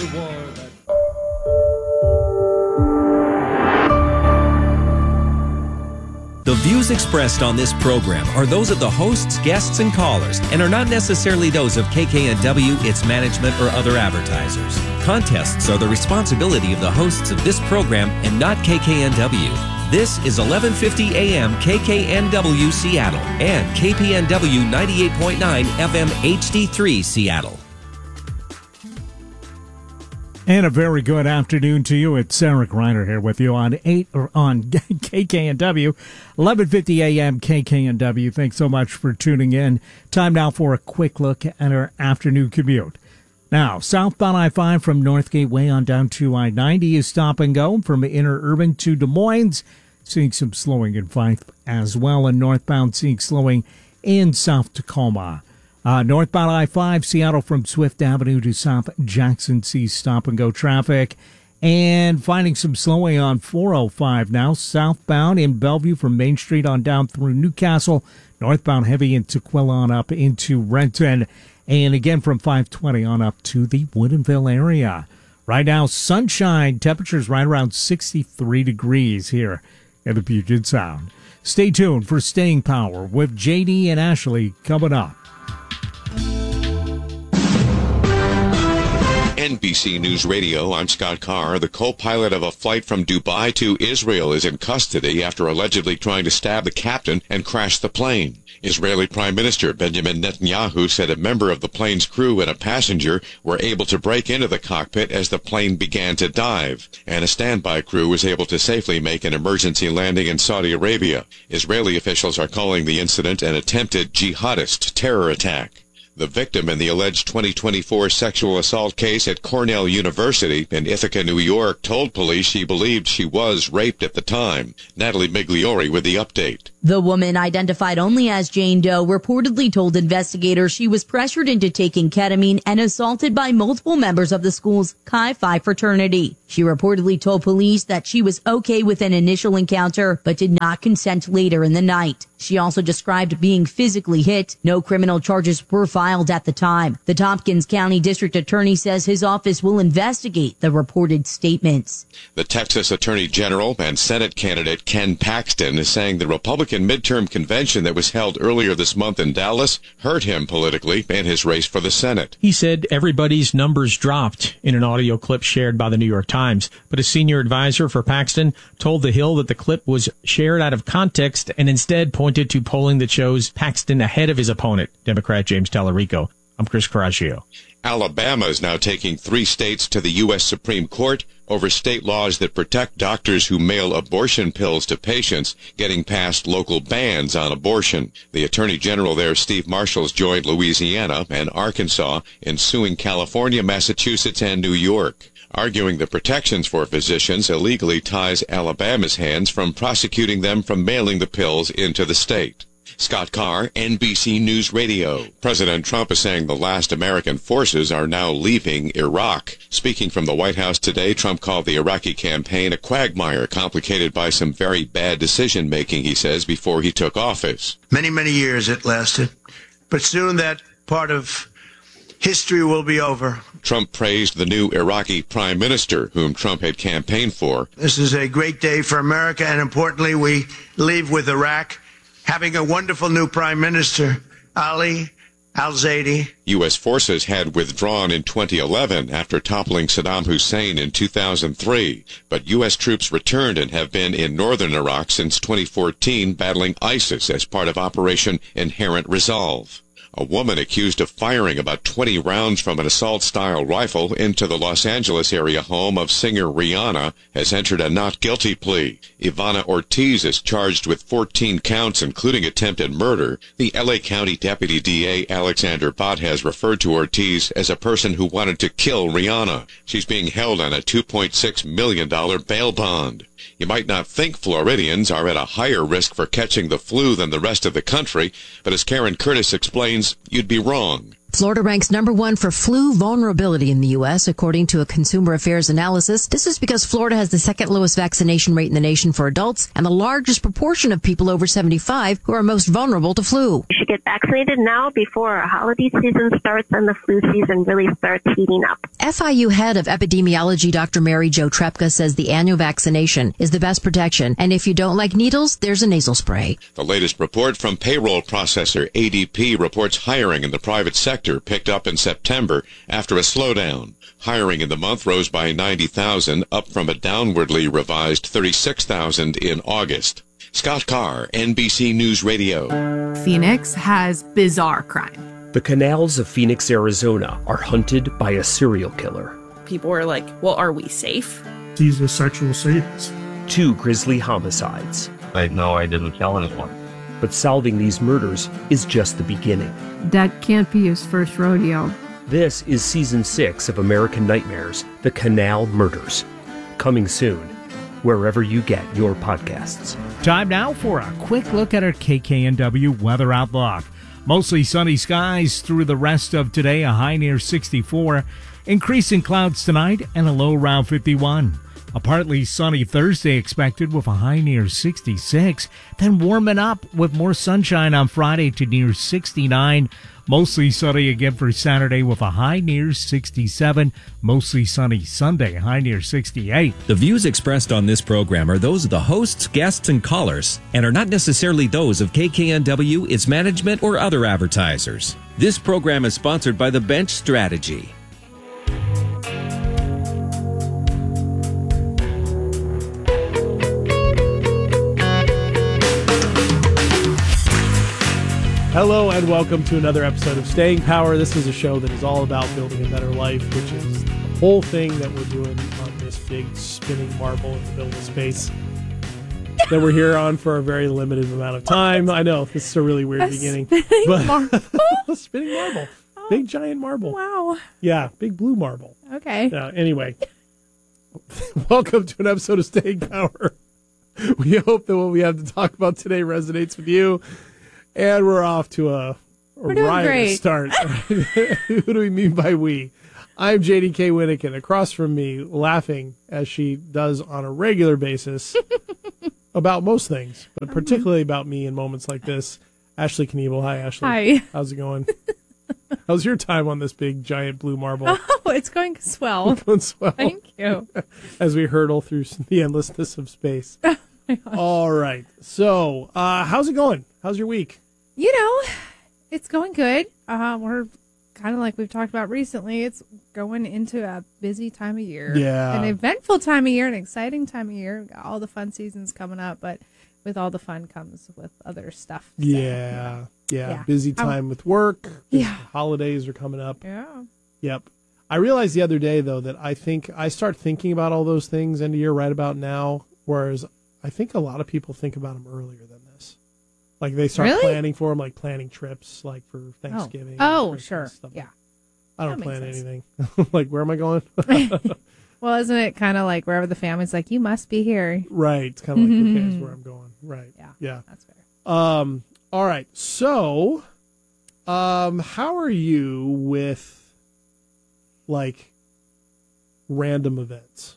the war that... The views expressed on this program are those of the hosts, guests, and callers, and are not necessarily those of KKNW, its management, or other advertisers. Contests are the responsibility of the hosts of this program and not KKNW. This is 1150 AM KKNW Seattle and KPNW 98.9 FM HD3 Seattle. And a very good afternoon to you. It's Eric Reiner here with you on KKNW, 1150 AM KKNW. Thanks so much for tuning in. Time now for a quick look at our afternoon commute. Now, southbound I-5 from North Gateway on down to I-90 is stop and go from interurban to Des Moines. Seeing some slowing in Fife as well, and northbound seeing slowing in South Tacoma. Northbound I-5, Seattle from Swift Avenue to South Jackson sees stop-and-go traffic. And finding some slowing on 405 now, southbound in Bellevue from Main Street on down through Newcastle. Northbound heavy into Tukwila on up into Renton. And again from 520 on up to the Woodinville area. Right now, sunshine, temperatures right around 63 degrees here in the Puget Sound. Stay tuned for Staying Power with JD and Ashley coming up. NBC News Radio, I'm Scott Carr. The co-pilot of a flight from Dubai to Israel is in custody after allegedly trying to stab the captain and crash the plane. Israeli Prime Minister Benjamin Netanyahu said a member of the plane's crew and a passenger were able to break into the cockpit as the plane began to dive, and a standby crew was able to safely make an emergency landing in Saudi Arabia. Israeli officials are calling the incident an attempted jihadist terror attack. The victim in the alleged 2024 sexual assault case at Cornell University in Ithaca, New York, told police she believed she was raped at the time. Natalie Migliori with the update. The woman, identified only as Jane Doe, reportedly told investigators she was pressured into taking ketamine and assaulted by multiple members of the school's Chi Phi fraternity. She reportedly told police that she was okay with an initial encounter, but did not consent later in the night. She also described being physically hit. No criminal charges were filed at the time. The Tompkins County District Attorney says his office will investigate the reported statements. The Texas Attorney General and Senate candidate Ken Paxton is saying the Republican midterm convention that was held earlier this month in Dallas hurt him politically in his race for the Senate. He said everybody's numbers dropped in an audio clip shared by the New York Times, but a senior advisor for Paxton told The Hill that the clip was shared out of context and instead pointed to polling that shows Paxton ahead of his opponent, Democrat James Tallarico. I'm Chris Coraggio. Alabama is now taking 3 states to the U.S. Supreme Court over state laws that protect doctors who mail abortion pills to patients, getting past local bans on abortion. The Attorney General there, Steve Marshall's joined Louisiana and Arkansas in suing California, Massachusetts, and New York, arguing the protections for physicians illegally ties Alabama's hands from prosecuting them from mailing the pills into the state. Scott Carr, NBC News Radio. President Trump is saying the last American forces are now leaving Iraq. Speaking from the White House today, Trump called the Iraqi campaign a quagmire complicated by some very bad decision-making, he says, before he took office. Many years it lasted, but soon that part of history will be over. Trump praised the new Iraqi prime minister, whom Trump had campaigned for. This is a great day for America, and importantly, we leave with Iraq having a wonderful new prime minister, Ali al-Zaidi. U.S. forces had withdrawn in 2011 after toppling Saddam Hussein in 2003, but U.S. troops returned and have been in northern Iraq since 2014 battling ISIS as part of Operation Inherent Resolve. A woman accused of firing about 20 rounds from an assault-style rifle into the Los Angeles area home of singer Rihanna has entered a not guilty plea. Ivana Ortiz is charged with 14 counts, including attempted murder. The L.A. County Deputy D.A. Alexander Bott has referred to Ortiz as a person who wanted to kill Rihanna. She's being held on a $2.6 million bail bond. You might not think Floridians are at a higher risk for catching the flu than the rest of the country, but as Karen Curtis explains, you'd be wrong. Florida ranks #1 for flu vulnerability in the U.S., according to a Consumer Affairs analysis. This is because Florida has the second lowest vaccination rate in the nation for adults and the largest proportion of people over 75 who are most vulnerable to flu. You should get vaccinated now before our holiday season starts and the flu season really starts heating up. FIU head of epidemiology Dr. Mary Jo Trepka says the annual vaccination is the best protection, and if you don't like needles, there's a nasal spray. The latest report from payroll processor ADP reports hiring in the private sector picked up in September after a slowdown. Hiring in the month rose by 90,000, up from a downwardly revised 36,000 in August. Scott Carr, NBC News Radio. Phoenix has bizarre crime. The canals of Phoenix, Arizona are hunted by a serial killer. People were like, well, are we safe? He's a sexual sadist. 2 grisly homicides. I know I didn't kill anyone. But solving these murders is just the beginning. That can't be his first rodeo. This is Season 6 of American Nightmares, The Canal Murders. Coming soon, wherever you get your podcasts. Time now for a quick look at our KKNW weather outlook. Mostly sunny skies through the rest of today, a high near 64. Increasing clouds tonight and a low around 51. A partly sunny Thursday expected with a high near 66. Then warming up with more sunshine on Friday to near 69. Mostly sunny again for Saturday with a high near 67. Mostly sunny Sunday, high near 68. The views expressed on this program are those of the hosts, guests, and callers, and are not necessarily those of KKNW, its management, or other advertisers. This program is sponsored by The Bench Strategy. Hello and welcome to another episode of Staying Power. This is a show that is all about building a better life, which is the whole thing that we're doing on this big spinning marble in the middle of space that we're here on for a very limited amount of time. I know, this is a really weird beginning. Spinning marble? Spinning marble. Big giant marble. Wow. Yeah, big blue marble. Okay. Anyway, welcome to an episode of Staying Power. We hope that what we have to talk about today resonates with you. And we're off to a riot start. Who do we mean by we? I'm JDK Winnikin. Across from me, laughing as she does on a regular basis about most things, but particularly about me in moments like this. Ashley Kniebel. Hi, Ashley. Hi. How's it going? How's your time on this big, giant blue marble? Oh, it's going swell. It's going swell. Thank you. As we hurtle through the endlessness of space. Oh my gosh. All right. So, how's it going? How's your week? You know, it's going good. We're kind of like we've talked about recently. It's going into a busy time of year. Yeah. An eventful time of year, an exciting time of year. We've got all the fun seasons coming up, but with all the fun comes with other stuff. So, yeah. Busy time with work. Yeah. Holidays are coming up. Yeah. Yep. I realized the other day, though, that I start thinking about all those things end of year right about now, whereas I think a lot of people think about them earlier than this. Like they start planning for them, like planning trips, like for Thanksgiving. Oh, sure. Yeah. I don't plan anything. Like, where am I going? Well, isn't it kind of like wherever the family's like, you must be here. Right. It's kind of like, okay, that's where I'm going. Right. Yeah. That's fair. All right. So, how are you with like random events?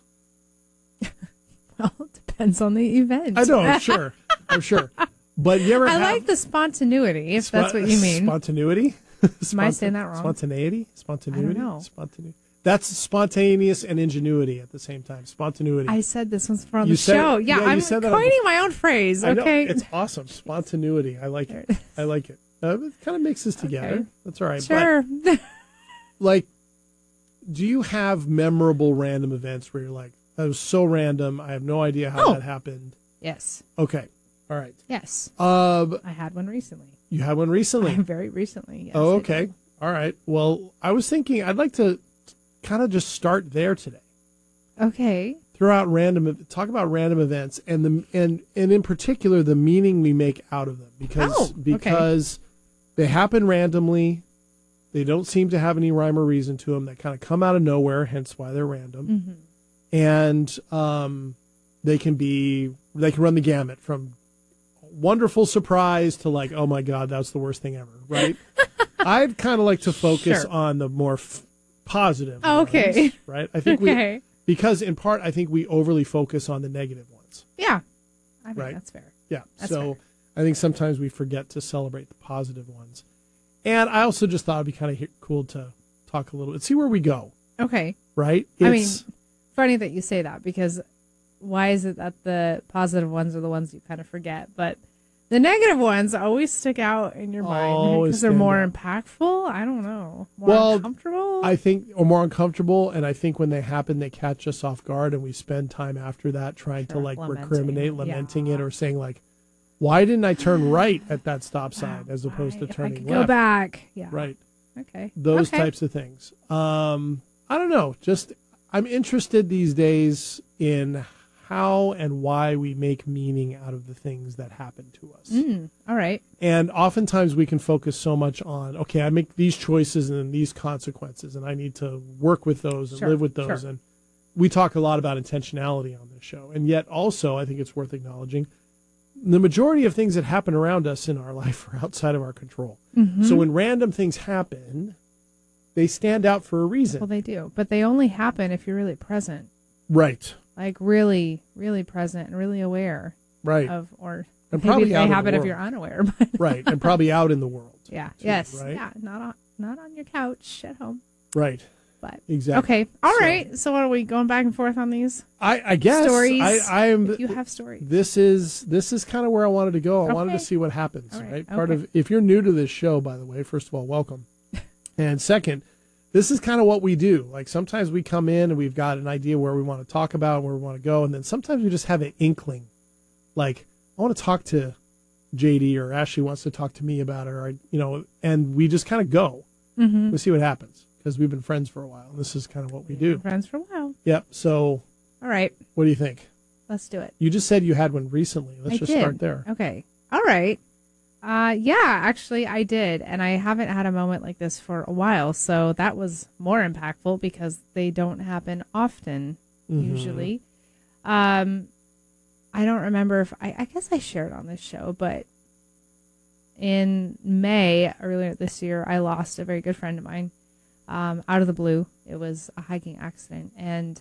Well, it depends on the event. I know. I'm sure. But you ever I like the spontaneity, if that's what you mean. Spontaneity? Am I saying that wrong? Spontaneity? I don't know. That's spontaneous and ingenuity at the same time. Spontaneity. I said this was from the show. Yeah, I'm coining my own phrase. Okay. It's awesome. Spontaneity. I like it. I like it. It kind of makes us together. Okay. That's all right. Sure. But, like, do you have memorable random events where you're like, that was so random, I have no idea how that happened? Yes. Okay. All right. Yes. I had one recently. You had one recently? Very recently, yes. Oh, okay. All right. Well, I was thinking I'd like to kind of just start there today. Okay. Talk about random events and in particular the meaning we make out of them because they happen randomly. They don't seem to have any rhyme or reason to them. They kind of come out of nowhere, hence why they're random. Mm-hmm. And they can run the gamut from wonderful surprise to like, oh my God, that's the worst thing ever, right? I'd kind of like to focus on the more positive okay. ones, right? I think because in part, I think we overly focus on the negative ones. Yeah. I think right? that's fair. Yeah. That's so fair. I think sometimes we forget to celebrate the positive ones. And I also just thought it'd be kind of cool to talk a little bit, see where we go. Okay. Right? I mean, funny that you say that, because why is it that the positive ones are the ones you kind of forget, but the negative ones always stick out in your mind because they're more impactful? I don't know. More uncomfortable? I think, or more uncomfortable, and I think when they happen, they catch us off guard, and we spend time after that trying to lamenting it, or saying like, why didn't I turn right at that stop sign as opposed to turning left? Go back. Yeah. Right. Okay. Those types of things. I don't know. Just, I'm interested these days in how and why we make meaning out of the things that happen to us. All right. And oftentimes we can focus so much on, okay, I make these choices and these consequences, and I need to work with those and live with those. And we talk a lot about intentionality on this show. And yet also, I think it's worth acknowledging, the majority of things that happen around us in our life are outside of our control. Mm-hmm. So when random things happen, they stand out for a reason. Well, they do. But they only happen if you're really present. Right. Like really, really present and really aware. Right. Of, or and maybe they happen if you're unaware. But right. And probably out in the world. Yeah. Too, yes. Right? Yeah. Not on your couch at home. Right. But exactly. Okay. All right. So what are we going back and forth on these? I guess stories. I am. If you have stories. This is kind of where I wanted to go. I wanted to see what happens. Right. Part of, if you're new to this show, by the way, first of all, welcome. And second, this is kind of what we do. Like sometimes we come in and we've got an idea where we want to talk about, where we want to go, and then sometimes we just have an inkling. Like I want to talk to JD, or Ashley wants to talk to me about it, or and we just kind of go. Mm-hmm. We'll see what happens. Because we've been friends for a while, and this is kind of what we do. Friends for a while. Yep. So, all right. What do you think? Let's do it. You just said you had one recently. Let's just start there. Okay. All right. Yeah, actually, I did, and I haven't had a moment like this for a while, so that was more impactful because they don't happen often. Usually. I don't remember if I guess I shared on this show, but in May earlier this year, I lost a very good friend of mine. Out of the blue. It was a hiking accident, and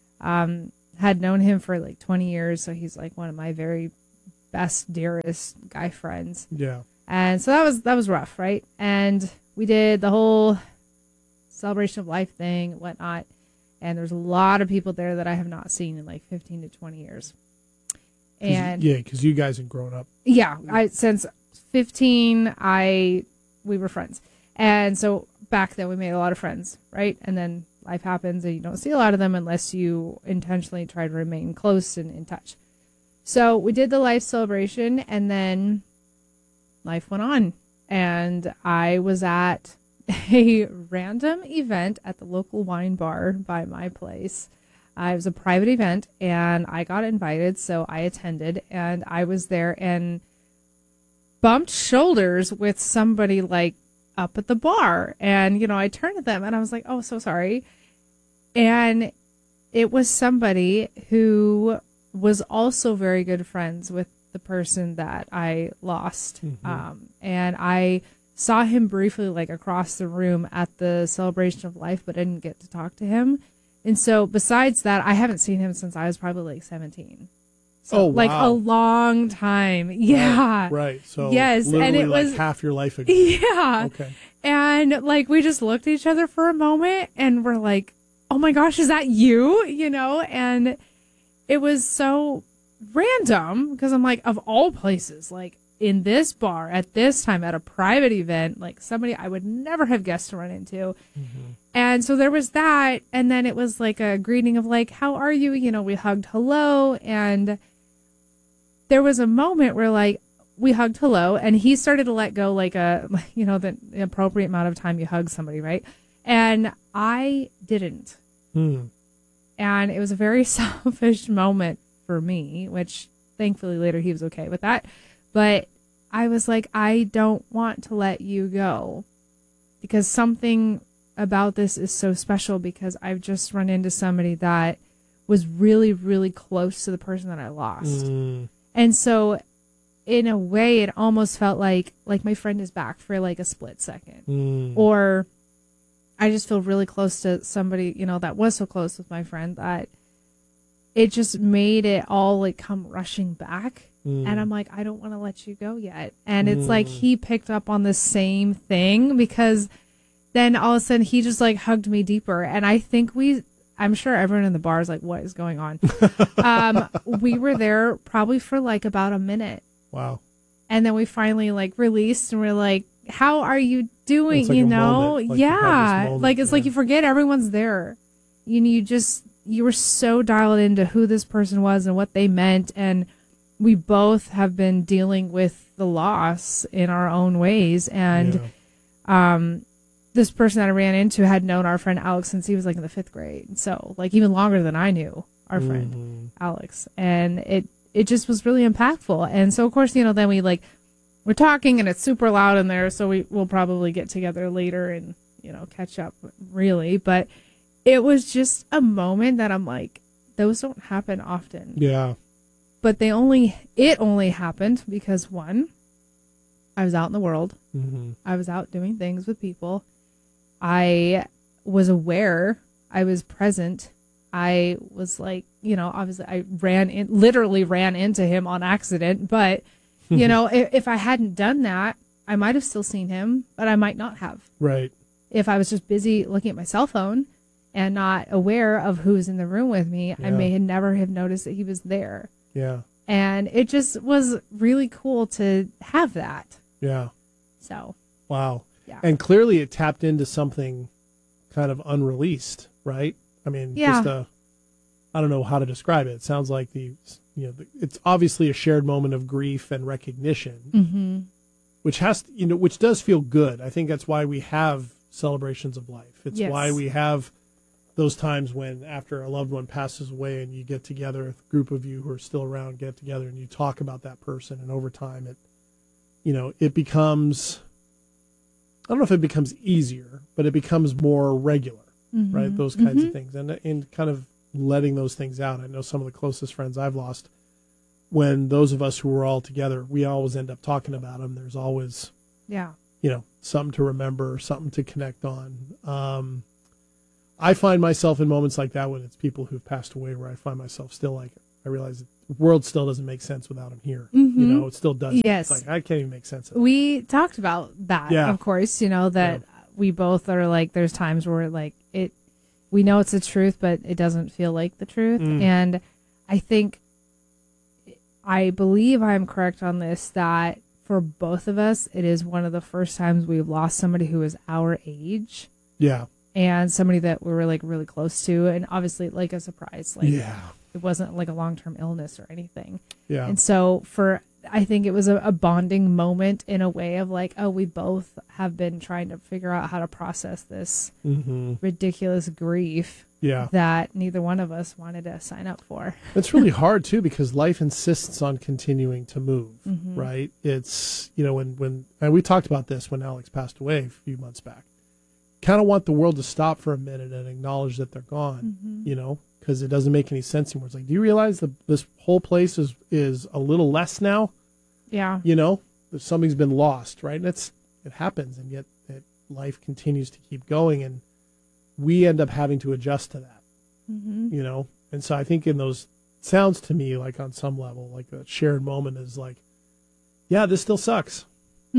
had known him for like 20 years, so he's like one of my very best, dearest guy friends. Yeah. And so that was rough, right? And we did the whole celebration of life thing, whatnot, and there's a lot of people there that I have not seen in like 15 to 20 years. And because you guys have grown up. Yeah, since 15, we were friends, and so back then we made a lot of friends, right? And then life happens and you don't see a lot of them unless you intentionally try to remain close and in touch. So we did the life celebration, and then life went on, and I was at a random event at the local wine bar by my place. It was a private event, and I got invited, so I attended, and I was there and bumped shoulders with somebody like up at the bar, and I turned to them and I was like, oh, so sorry. And it was somebody who was also very good friends with the person that I lost. And I saw him briefly like across the room at the celebration of life, but didn't get to talk to him. And so besides that, I haven't seen him since I was probably like 17. So, like a long time. Yeah. Right. So yes. And it was like half your life ago. Yeah. Okay. And like, we just looked at each other for a moment and we're like, oh my gosh, is that you? And it was so random because I'm like, of all places, like in this bar at this time at a private event, like somebody I would never have guessed to run into. And so there was that. And then it was like a greeting of like, how are you? We hugged hello. And there was a moment where like we hugged hello and he started to let go like the appropriate amount of time you hug somebody, right? And I didn't. And it was a very selfish moment for me, which thankfully later he was okay with that. But I was like, I don't want to let you go because something about this is so special because I've just run into somebody that was really, really close to the person that I lost. And so in a way, it almost felt like my friend is back for like a split second. Or I just feel really close to somebody, that was so close with my friend that it just made it all like come rushing back. And I'm like, I don't want to let you go yet. And it's like he picked up on the same thing, because then all of a sudden he just like hugged me deeper. And I think I'm sure everyone in the bar is like, what is going on? We were there probably for like about a minute. Wow. And then we finally like released, and we're like, how are you doing? It's like a moment. Like Like it's like you forget everyone's there. You were so dialed into who this person was and what they meant. And we both have been dealing with the loss in our own ways. And this person that I ran into had known our friend Alex since he was like in the 5th grade. So like even longer than I knew our friend Alex. And it just was really impactful. And so of course, then we're talking and it's super loud in there. So we'll probably get together later and, catch up really. But it was just a moment that I'm like, those don't happen often. Yeah. But it only happened because, one, I was out in the world. I was out doing things with people. I was aware. I was present. I was like, obviously I literally ran into him on accident. But, if I hadn't done that, I might have still seen him, but I might not have. Right. If I was just busy looking at my cell phone and not aware of who's in the room with me, I may never have noticed that he was there. Yeah. And it just was really cool to have that. Yeah. So. Wow. Yeah. And clearly it tapped into something kind of unreleased, right? I mean, just I don't know how to describe it. It sounds like it's obviously a shared moment of grief and recognition, which which does feel good. I think that's why we have celebrations of life. It's why we have those times when after a loved one passes away and you get together, a group of you who are still around get together and you talk about that person, and over time it becomes, I don't know if it becomes easier, but it becomes more regular, right? Those kinds of things, and kind of letting those things out. I know some of the closest friends I've lost, when those of us who were all together, we always end up talking about them. There's always, something to remember, something to connect on. I find myself in moments like that when it's people who've passed away, where I find myself still like, I realize the world still doesn't make sense without him here. It still doesn't. Yes. It's like, I can't even make sense of it. We talked about that, of course, that we both are like, there's times where like we know it's the truth, but it doesn't feel like the truth. And I believe I'm correct on this, that for both of us, it is one of the first times we've lost somebody who is our age. Yeah. And somebody that we were like really close to, and obviously like a surprise. Like it wasn't like a long-term illness or anything. Yeah. And so I think it was a bonding moment in a way of like, oh, we both have been trying to figure out how to process this ridiculous grief that neither one of us wanted to sign up for. It's really hard too, because life insists on continuing to move, right? It's, when and we talked about this when Alex passed away a few months back. Kind of want the world to stop for a minute and acknowledge that they're gone, because it doesn't make any sense anymore. It's like, do you realize that this whole place is a little less now? Yeah. That something's been lost, right? And it happens, and yet life continues to keep going, and we end up having to adjust to that, And so I think in those, sounds to me like on some level, like a shared moment is like, yeah, this still sucks.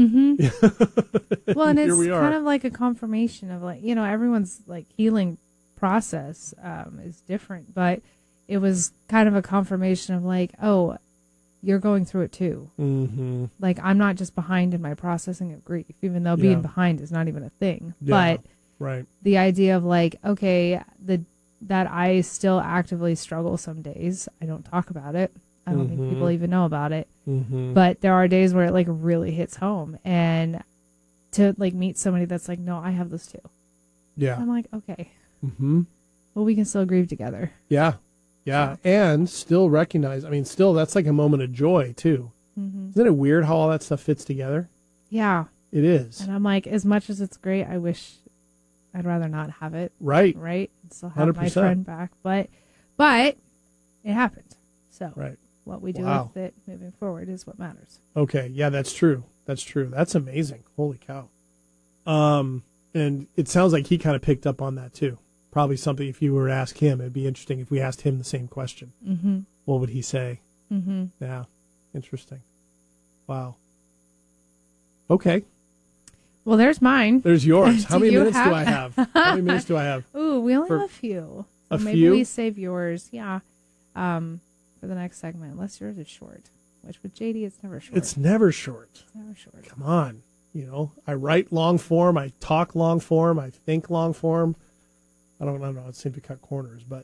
Well, and it's kind of like a confirmation of like, everyone's like healing process is different, but it was kind of a confirmation of like, oh, you're going through it too. Like, I'm not just behind in my processing of grief, even though being behind is not even a thing. But the idea of like, okay, that I still actively struggle some days. I don't talk about it. I don't think people even know about it. But there are days where it like really hits home, and to like meet somebody that's like, no, I have this too. Yeah. I'm like, okay. Well, we can still grieve together. Yeah. Yeah. And still recognize, still that's like a moment of joy too. Isn't it weird how all that stuff fits together? Yeah. It is. And I'm like, as much as it's great, I wish I'd rather not have it. Right. Right. And still have 100%. my friend back. But it happened. So. Right. what we do Wow. with it moving forward is what matters. Okay, yeah, that's true. That's amazing. Holy cow. And it sounds like he kind of picked up on that too. Probably something, if you were to ask him, it'd be interesting if we asked him the same question. Mm-hmm. What would he say? Mm-hmm. Yeah, interesting. Wow. Okay. Well, there's mine. There's yours. Do How many you minutes do I have? How many minutes do I have? Ooh, we only For have a few. a So maybe few? we save yours. Yeah. For the next segment, unless yours is short. Which with JD, it's never short. It's never short. It's never short. Come on. I write long form. I talk long form. I think long form. I don't know. It seems to cut corners, but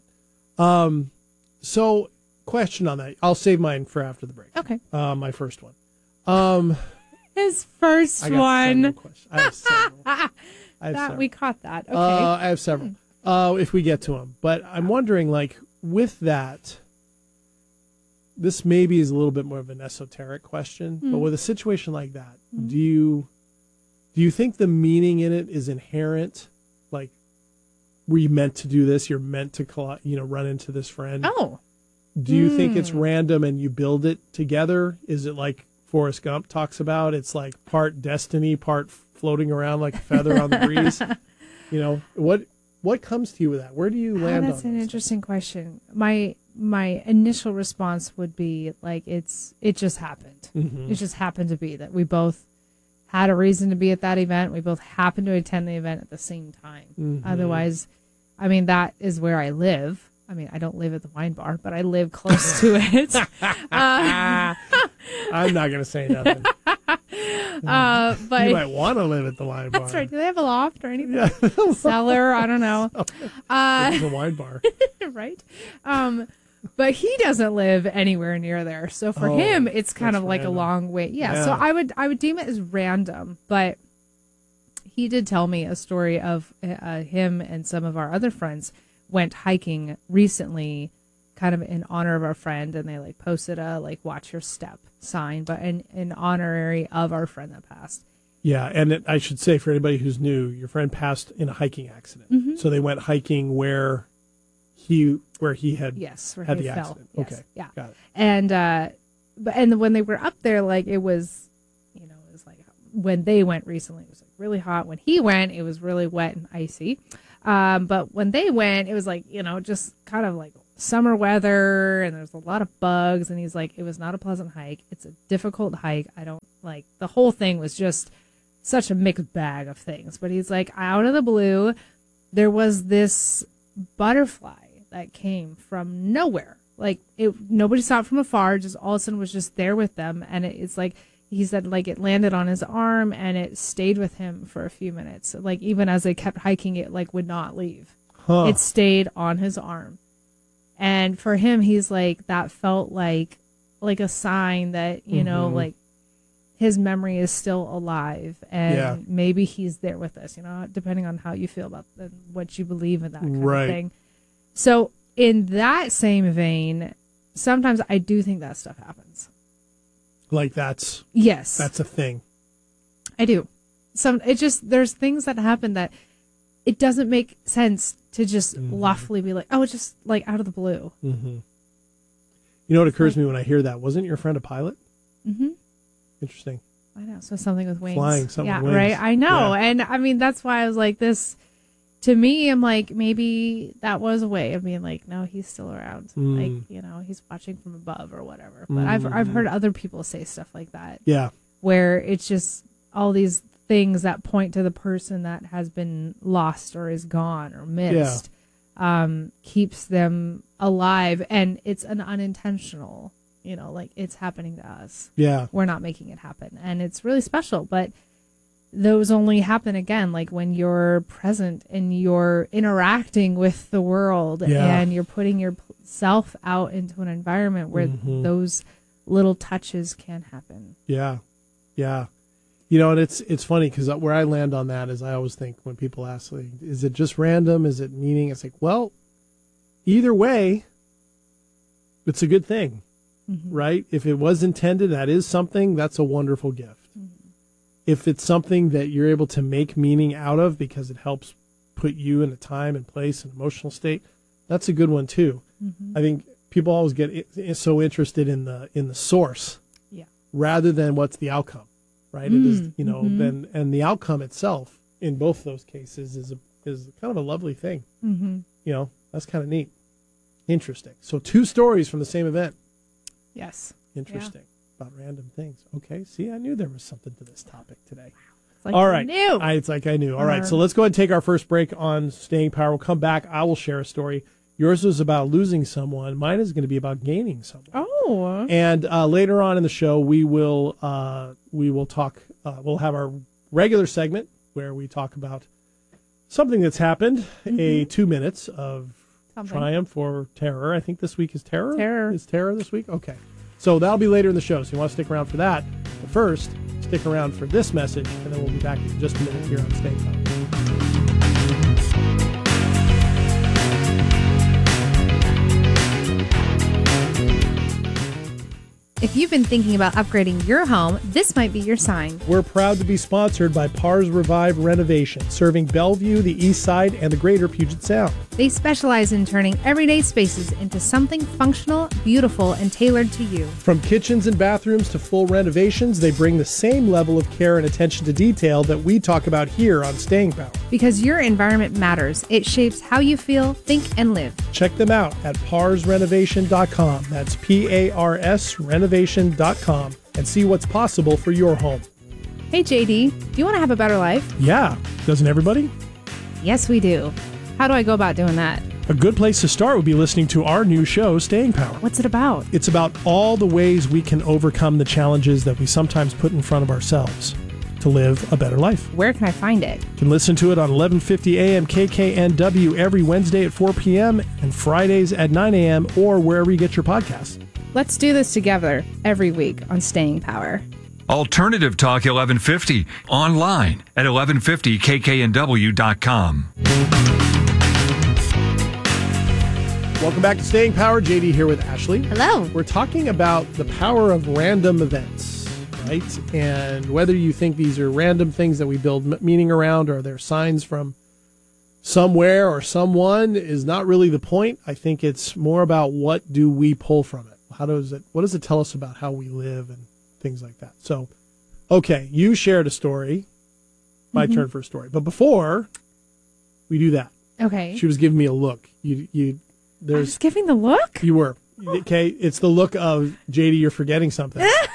so question on that. I'll save mine for after the break. Okay. My first one. His first I got one. several questions. I have several. We caught that. Okay. I have several. If we get to them, but I'm wondering, like, with that, this maybe is a little bit more of an esoteric question, but with a situation like that, do you think the meaning in it is inherent? Like, were you meant to do this? You're meant to, run into this friend. Oh. Do you think it's random and you build it together? Is it like Forrest Gump talks about? It's like part destiny, part floating around like a feather on the breeze. What comes to you with that? Where do you land on That's an interesting question. My initial response would be like it just happened. Mm-hmm. It just happened to be that we both had a reason to be at that event. We both happened to attend the event at the same time. Mm-hmm. Otherwise, I mean, that is where I live. I mean, I don't live at the wine bar, but I live close to it. I'm not going to say nothing. But you might want to live at the wine bar. that's right. Do they have a loft or anything? Yeah. Cellar? I don't know. It's a wine bar. Right. But he doesn't live anywhere near there. So for him, it's kind of like random. a long way. Yeah. So I would deem it as random, but he did tell me a story of him and some of our other friends went hiking recently, kind of in honor of our friend, and they like posted a like watch your step sign, but in honorary of our friend that passed. Yeah, and I should say for anybody who's new, your friend passed in a hiking accident. Mm-hmm. So they went hiking where he had where had he the fell. accident. Yes. Okay, Yeah. got it. And when they were up there, like it was, it was like when they went recently, it was like really hot. When he went, it was really wet and icy. But when they went, it was like, just kind of like summer weather, and there's a lot of bugs. And he's like, it was not a pleasant hike. It's a difficult hike. I don't like, the whole thing was just such a mixed bag of things. But he's like, out of the blue, there was this butterfly that came from nowhere. Like nobody saw it from afar, just all of a sudden was just there with them. And it's like, he said, like it landed on his arm and it stayed with him for a few minutes. Like even as they kept hiking, it like would not leave. Huh. It stayed on his arm. And for him, he's like, that felt like a sign that, like his memory is still alive, and maybe he's there with us, depending on how you feel about what you believe in, that kind of thing. So in that same vein, sometimes I do think that stuff happens. Like that's a thing. I do. There's things that happen that it doesn't make sense to just lawfully be like, oh, it's just like out of the blue. Mm-hmm. You know what occurs to me when I hear that? Wasn't your friend a pilot? Mm-hmm. Interesting. I know. So something with wings. Flying, something with wings. Right. I know. Yeah. And I mean, that's why I was like this. To me, I'm like, maybe that was a way of being like, no, he's still around. Like, he's watching from above or whatever. But I've heard other people say stuff like that. Yeah. Where it's just all these things that point to the person that has been lost or is gone or missed, keeps them alive. And it's an unintentional, like it's happening to us. Yeah. We're not making it happen. And it's really special. But those only happen again, like when you're present and you're interacting with the world and you're putting yourself out into an environment where those little touches can happen. Yeah. Yeah. And it's funny because where I land on that is I always think when people ask, like, is it just random? Is it meaning? It's like, well, either way, it's a good thing, right? If it was intended, that is something, that's a wonderful gift. If it's something that you're able to make meaning out of because it helps put you in a time and place and emotional state, that's a good one too. I think people always get so interested in the source, rather than what's the outcome, right? It is, and the outcome itself in both of those cases is kind of a lovely thing. That's kind of neat, interesting. So 2 stories from the same event. Yes, interesting about random things. Okay, see, I knew there was something to this topic today. Like all right, it's like I knew. All right, so let's go ahead and take our first break on Staying Power. We'll come back. I will share a story. Yours was about losing someone. Mine is going to be about gaining someone. Oh. And later on in the show, we will talk. We'll have our regular segment where we talk about something that's happened. 2 minutes of triumph or terror. I think this week is terror. Is terror this week? Okay. So that'll be later in the show. So you want to stick around for that. But first, stick around for this message, and then we'll be back in just a minute here on Staying Power. If you've been thinking about upgrading your home, this might be your sign. We're proud to be sponsored by Pars Revive Renovation, serving Bellevue, the East Side, and the greater Puget Sound. They specialize in turning everyday spaces into something functional, beautiful, and tailored to you. From kitchens and bathrooms to full renovations, they bring the same level of care and attention to detail that we talk about here on Staying Power. Because your environment matters. It shapes how you feel, think, and live. Check them out at parsrenovation.com. That's P-A-R-S renovation.com, and see what's possible for your home. Hey, JD, do you want to have a better life? Yeah. Doesn't everybody? Yes, we do. How do I go about doing that? A good place to start would be listening to our new show, Staying Power. What's it about? It's about all the ways we can overcome the challenges that we sometimes put in front of ourselves to live a better life. Where can I find it? You can listen to it on 1150 AM KKNW every Wednesday at 4 p.m. and Fridays at 9 a.m. or wherever you get your podcasts. Let's do this together every week on Staying Power. Alternative Talk 1150, online at 1150kknw.com. Welcome back to Staying Power. JD here with Ashley. Hello. We're talking about the power of random events, right? And whether you think these are random things that we build meaning around or they're signs from somewhere or someone is not really the point. I think it's more about what do we pull from it. What does it tell us about how we live and things like that? So, okay, you shared a story. My turn for a story. But before we do that, okay, she was giving me a look. I was giving the look? You were. Okay, it's the look of, JD, you're forgetting something.